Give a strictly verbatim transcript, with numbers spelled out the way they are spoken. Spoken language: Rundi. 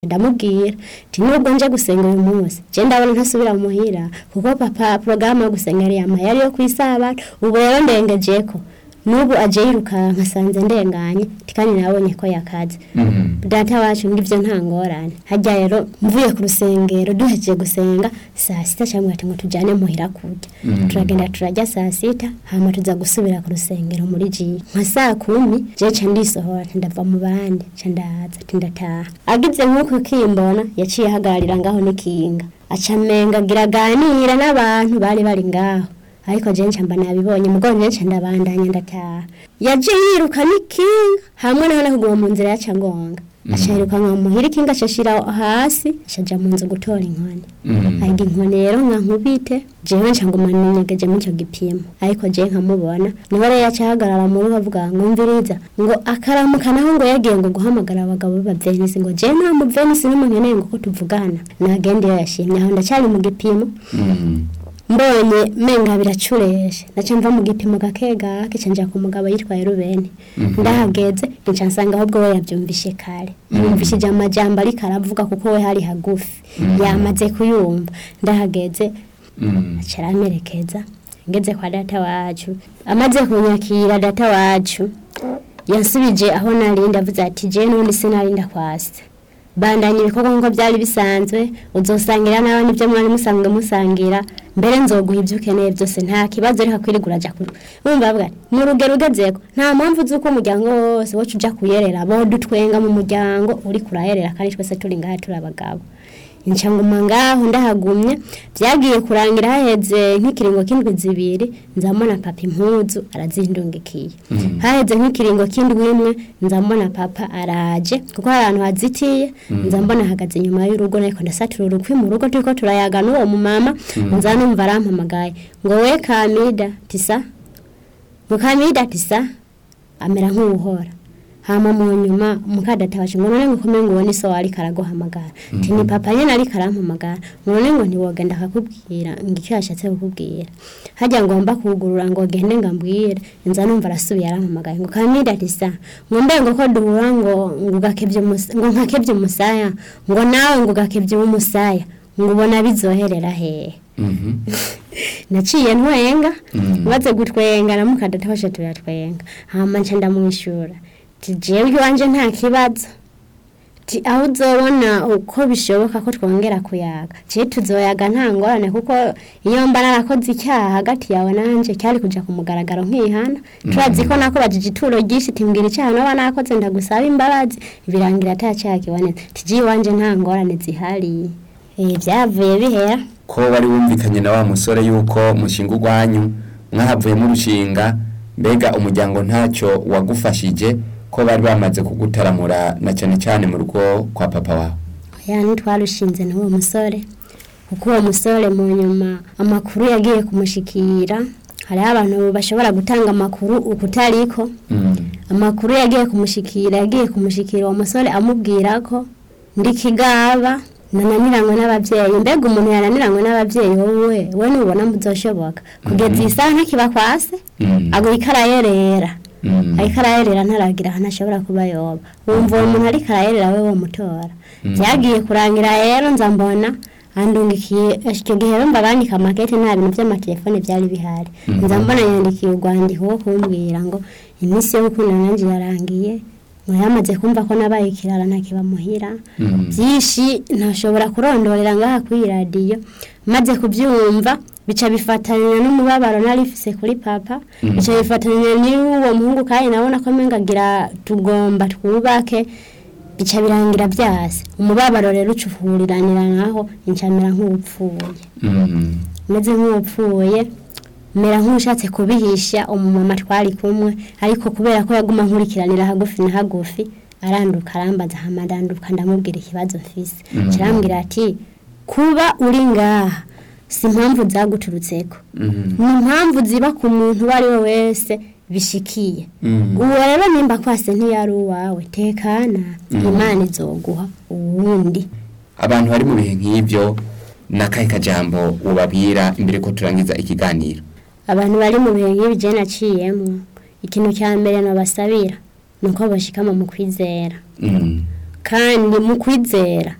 ndamubwira ati nubwo nje gusenga uyu munsi je ndabona ntasubira muhira kuko papa programme yo gusenga yari yama yari yo kwisaba ubu rero ndengejeko nubu aje yiruka nkasanze ndenganye tikani nabonye ko yakaze Mhm. data wacu ngivyo ntangorane hajya rero mvuye ku rusengero duheje gusenga saa sita cyangwa ati ngo tujane muhira kurya Mhm. turagenda turajya saa sita hama tuza gusubira ku rusengero muri ji nka saa kumi je ca ndisohora ndava mu bandi ca ndaza ati ndataha agize nkuko kimbona yaciye ahagararira ngaho nikinga acamenga giraganira n'abantu bari bari ngaho ariko je nca mba nabibonye mugonye nca ndabandanya ndataha yaje yiruka nikinga hamwe naho nakuguma mu nzira yaca ngonga acayiruka nka muhira ikinga acashira hasi acaja mu nzu gutora inkoni Mhm. ayiga inkoni rero nka nkubite jewe nca nguma ninyegeje mu cyo gipimo ariko je nkamubona niho rero yaca ahagarara mu rugo avuga ngo mviriza ngo akaramuka naho ngo yagiye ngo guhamagara abagabo ba Venus ngo je nta mu Venus n'umunyeneye ngo ko tuvugana nagende yashimye aho ndacyari mu gipimo Mhm. mbonye menga biracureshe naca mva mu gipimo gakega kicanja ku mugabo yitwaye Rubeni Mhm. ndahageze nca nsanga ahubwo we yavyumvishe kare yumvishije amajambo ariko aravuga kuko we hari hagufi Mhm. yamaze kuyumva ndahageze Mhm. acaramerekeza ngeze kwa data wacu amaze kunyakira data wacu yansubije aho nari ndavuze ati je n'undi sinarinda kwase bandanye ibikorwa nkuko byari bisanzwe uzosangira nawe nibyo mwari musanzwe musangira mbere nzoguha ibyo ukeneye byose nta kibazo reka kwirigura aja kuri umva bavuga mu rugero ugezeko nta mpamvu z'uko umuryango wose wocu uja kuyerera bo dutwenga mu muryango uri kurayerera kandi twese turi ngaha turi abagabo incanguma ngaho ndahagumye byagiye kurangira haheze nk'ikiringo kindwi zibiri nzamona papa impuzu arazindungikiye Mhm. haheze nk'ikiringo kindwi imwe nzamona papa araje kuko hari ahantu hazitiye nzambona hagaze inyuma y'urugo ariko ndasatura urukwi mu rugo turiko turayaga n'uwo mu mama nza numva arampamagaye ngo we Kamida tisa ngo Kamida tisa amera nk'ubuhora hama mu nyuma mukadatabaje ngo none ngo komeye ngo ubone so ari karaguhamagara ati ni papa nyene ari karampamagara none ngo ntiwogenda akakubwira ngo icyo yashatse kukubwira hajya ngomba kugurura ngo gende ngambwire nza numva arasubiye arampamagaye ngo Kamida tisa ngo mbe ngo ko duhura ngo ngo gakebye umus- ngo nkakebye umusaya ngo nawe ngo gakebye umusaya ngo ubona bizoherera hehe Mhm. naciye ntwenga Mhm. maze gutwenga na mukadatabashe turatwenga hama nca ndamwishura ti jewe iwanje nta kibazo ti aho uzobona uko bishoboka ko twongera kuyaga je tuzoyaga nta ngorane kuko iyo mba narakoze icyaha hagati yawe nanje cyari kuja ku mugaragaro nkihana turazi ko nako bajije ituro ryinshi timbwira icyaha no banakoze ndagusaba imbabazi birangira ata cyaha kibonetse ti je iwanje nta ngorane zihari eh byavuye bihera ko wari wumvikanye na wa musore yuko mushinga urwanyu mwahavuye mu rushinga mbega umuryango ntacyo wagufashije ko bari bamaze kugutaramura na cyane cyane mu rugo kwa papa wawe yani twarushinze n'uwo musore kuko uwo musore mu nyuma amakuru yagiye kumushikira hari abantu bashobora gutanga amakuru ukutariko Mhm. amakuru yagiye kumushikira yagiye kumushikira uwo musore amubwira ko ndi kigaba nananiranywe n'abavyeyi mbega umuntu yananiranywe n'abavyeyi wowe we nubona muzoshoboka kugeza isaha ntakiba kwase Mhm. agurika arayerera Mhm. ariko arayerera ntaragira ahantu ashobora kuba yoba wumva uwo muntu ariko arayerera we womutora byagiye kurangira rero nza mbona andungikiye icyo gihe rero mba bandika amakete nta bintu by'amatelefone byari bihari nza mbona yandikiye urwandiko wo kumbwira ngo iminsi yo gukunda nanjye irarangiye ngo yamaze kumva ko nabaye ikirara ntakiba muhira Mhm. byinshi ntashobora kurondorera ngaha kuri radiyo maze kubyumva bica bifatanya n'umubabaro narifise kuri papa bica bifatanya n'uwo muhungu kandi nabona ko mengagira tugomba twubake bica birangira byase umubabaro rero ucufuriranira naho incamera nk'upfuye Mhm. meze nk'upfuye mera nk'ushatse kubihisha umumama twari kumwe ariko kubera ko yaguma nkurikiranira hagufi na hagufi aranduka arambaza hama ndanduka ndamubwira ikibazo mfise kirambwira ati kuba uri ngaha si impamvu zaguturutseko Mhm. ni impamvu ziba ku muntu uwo ari we wese bishikiye Mhm. uwo rero nimba kwase ntiyari uwawe tekana imana izoguha uwundi abantu bari mu bihe nk'ibyo nakahe kajambo ubabwira imbere ko turangiza ikiganiro abantu bari mu bihe nk'ibi je naciyemo ikintu cya mbere nabasabira nuko bashikama mu kwizera Mhm. kandi mu kwizera